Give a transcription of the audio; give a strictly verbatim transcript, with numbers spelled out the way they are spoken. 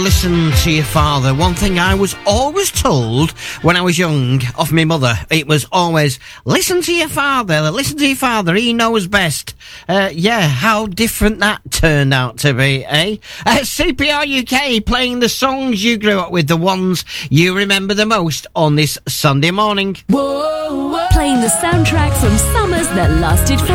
Listen to your father. One thing I was always told when I was young of my mother, it was always, listen to your father, listen to your father, he knows best. Uh, yeah, how different that turned out to be, eh? Uh, C P R U K playing the songs you grew up with, the ones you remember the most on this Sunday morning. Whoa, whoa. Playing the soundtrack from summers that lasted for